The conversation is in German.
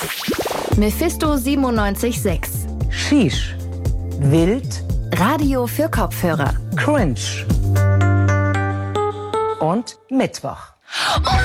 Mephisto 97.6. Shish. Wild. Radio für Kopfhörer. Cringe. Und Mittwoch.